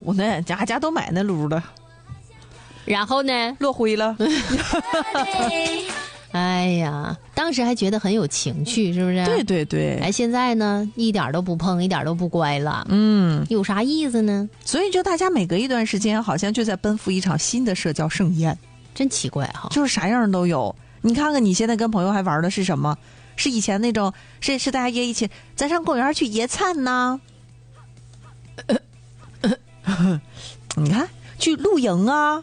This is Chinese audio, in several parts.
卤呢，家家都买那卤的。 然后呢， 落灰了。 哎呀，当时还觉得很有情趣，是不是？ 对对对。 哎，现在呢，一点都不碰，一点都不乖了。有啥意思呢？ 所以就大家每隔一段时间，好像就在奔赴一场新的社交盛宴， 真奇怪哈。 就是啥样都有。你看看你现在跟朋友还玩的是什么？是以前那种，是大家约一起，咱上公园去野餐呢？你看，去露营啊。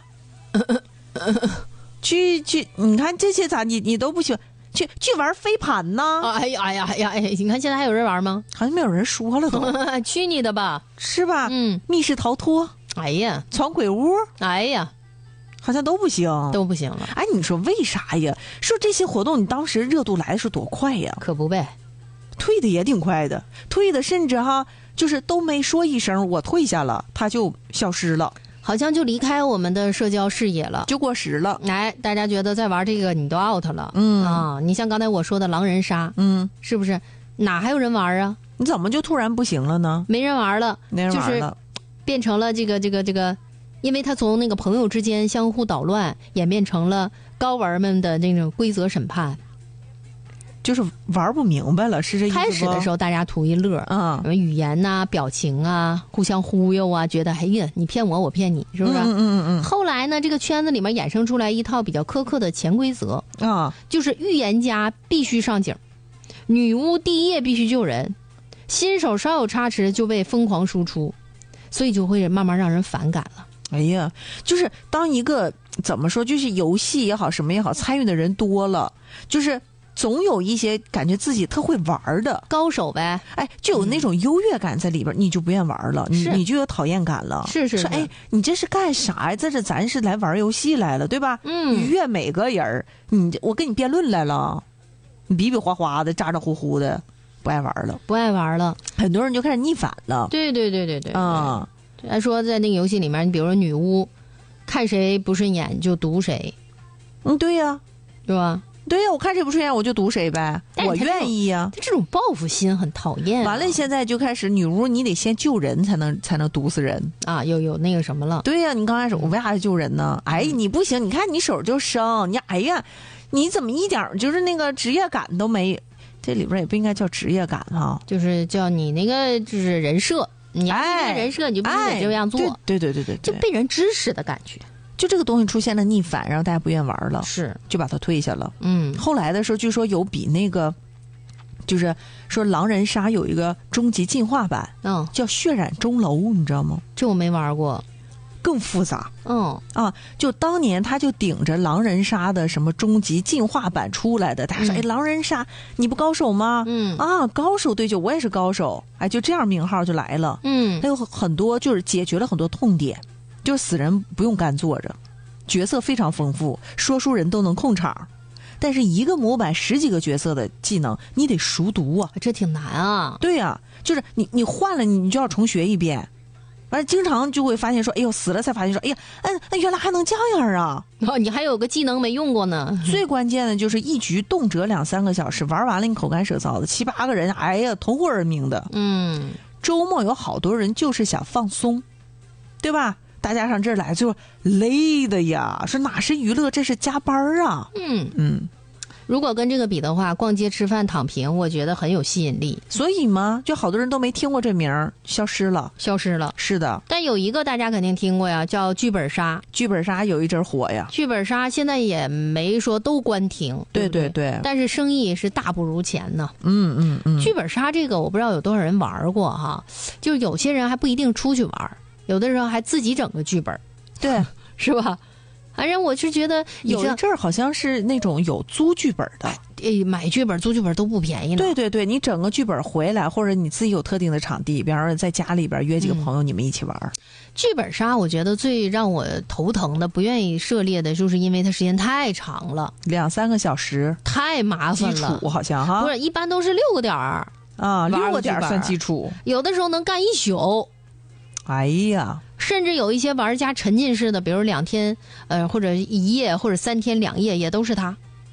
去，你看这些你都不喜欢，去玩飞盘呢？ 哎呀，你看现在还有人玩吗？ 好像没有人说了都。 去你的吧， 是吧？密室逃脱， 哎呀， 闯鬼屋， 哎呀， 好像都不行了。 哎，你说为啥呀？说这些活动你当时热度来的时候多快呀？ 可不呗， 退的也挺快的，退的甚至就是都没说一声我退下了，他就消失了。 好像就离开我们的社交视野了， 就过时了。 哎，大家觉得在玩这个你都 out 了。你像刚才我说的狼人杀，是不是哪还有人玩啊？ 你怎么就突然不行了呢？ 没人玩了，就是变成了这个，因为他从那个朋友之间相互捣乱，演变成了高玩们的那种规则审判。 就是玩不明白了，是这意思吗？ 开始的时候大家图一乐，什么语言呐、表情啊，互相忽悠啊，觉得哎呀，你骗我，我骗你，是不是？后来呢，这个圈子里面衍生出来一套比较苛刻的潜规则就是预言家必须上警，女巫第一页必须救人，新手稍有差池就被疯狂输出，所以就会慢慢让人反感了。 哎呀，就是当一个怎么说，就是游戏也好，什么也好，参与的人多了，就是总有一些感觉自己特会玩的高手呗， 哎，就有那种优越感在里边，你就不愿玩了，你就有讨厌感了。 是说哎，你这是干啥呀？咱是来玩游戏来了，对吧？愉悦每个人，我跟你辩论来了，你比比划划的，咋咋呼呼的，不爱玩了，很多人就开始逆反了。 对还说在那个游戏里面，你比如说女巫，看谁不顺眼就毒谁。 对呀， 对吧？ 对呀，我看谁不顺眼我就毒谁呗，我愿意呀。 这种报复心很讨厌。 完了，现在就开始女巫，你得先救人才能毒死人啊！有那个什么了？ 对呀，你刚开始我为啥救人呢？哎，你不行，你看你手就生，你哎呀，你怎么一点就是那个职业感都没？这里边也不应该叫职业感哈， 就是叫你那个就是人设，你要这个人设，你就必须得这样做。 对， 就被人指使的感觉。 就这个东西出现了逆反，然后大家不愿玩了， 是就把它退下了。后来的时候，据说有比那个，就是说狼人杀有一个终极进化版，叫血染钟楼，你知道吗？ 这我没玩过， 更复杂。就当年他就顶着狼人杀的什么终极进化版出来的，大家说，哎，狼人杀你不高手吗？高手对，就我也是高手，哎，就这样名号就来了。还有很多就是解决了很多痛点。就是死人不用干坐着，角色非常丰富，说书人都能控场，但是一个模板10几个角色的技能，你得熟读啊， 这挺难啊。 对呀，就是你换了你就要重学一遍，完了经常就会发现说，哎呦死了才发现说，哎呀，原来还能这样啊！ 你还有个技能没用过呢。 最关键的就是一局动辄2-3个小时，玩完了你口干舌燥的，7、8个人，哎呀，同伙而鸣的。周末有好多人就是想放松，对吧？大家上这儿来就累的呀，说哪是娱乐，这是加班啊。 如果跟这个比的话，逛街吃饭躺平，我觉得很有吸引力。 所以嘛，就好多人都没听过这名儿，消失了。是的， 但有一个大家肯定听过呀，叫剧本杀。 剧本杀有一阵火呀。 剧本杀现在也没说都关停， 对， 但是生意是大不如前呢。剧本杀这个我不知道有多少人玩过哈，就有些人还不一定出去玩。有的时候还自己整个剧本， 对， 是吧？反正我是觉得有一阵儿好像是那种有租剧本的， 买剧本、租剧本都不便宜呢。 对，你整个剧本回来，或者你自己有特定的场地，比方说在家里边约几个朋友，你们一起玩。 剧本杀我觉得最让我头疼的、不愿意涉猎的，就是因为它时间太长了 ，2-3个小时， 太麻烦了。 基础好像哈， 不是，一般都是6个点儿啊，6个点算基础， 有的时候能干1宿。 哎呀， 甚至有一些玩家沉浸式的，比如2天，或者1夜，或者3天2夜，也都是他。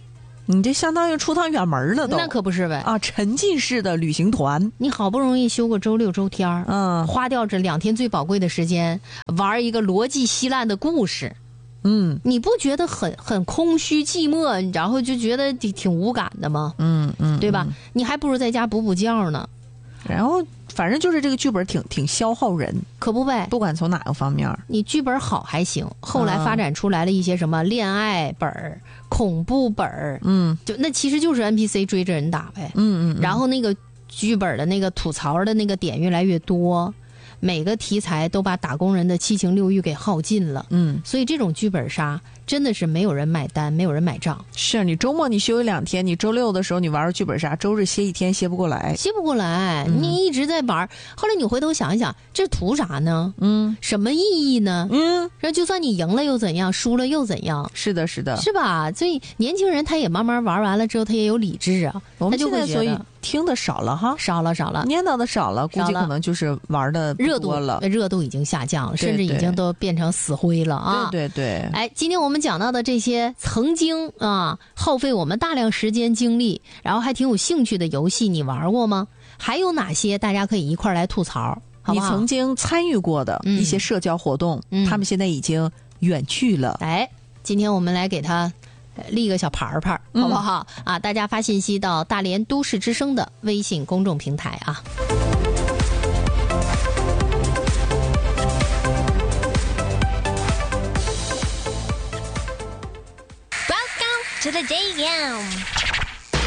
你这相当于出趟远门了都。 那可不是呗啊，沉浸式的旅行团。 你好不容易休个周六周天，花掉这2天最宝贵的时间，玩一个逻辑稀烂的故事。你不觉得很空虚寂寞，然后就觉得挺无感的吗？对吧？你还不如在家补觉呢。 然后反正就是这个剧本挺消耗人， 可不呗？ 不管从哪个方面， 你剧本好还行，后来发展出来了一些什么恋爱本、恐怖本，就那其实就是 NPC 追着人打呗。然后那个剧本的那个吐槽的那个点越来越多。每个题材都把打工人的七情六欲给耗尽了，所以这种剧本杀真的是没有人买单，没有人买账。 是你周末你休1-2天，你周六的时候你玩剧本杀，周日歇1天歇不过来， 你一直在玩，后来你回头想一想，这图啥呢？什么意义呢？就算你赢了又怎样，输了又怎样？ 是的，是吧？所以年轻人他也慢慢玩完了之后，他也有理智啊，他就会觉得。 听的少了哈， 少了， 念叨的少了，估计可能就是玩的热度已经下降了，甚至已经都变成死灰了啊！ 对。 哎，今天我们讲到的这些曾经耗费我们大量时间精力，然后还挺有兴趣的游戏，你玩过吗？还有哪些大家可以一块来吐槽？好不好？ 你曾经参与过的一些社交活动，他们现在已经远去了。 哎，今天我们来给他。立个小牌，好不好？大家发信息到大连都市之声的微信公众平台啊。 Welcome to the JM.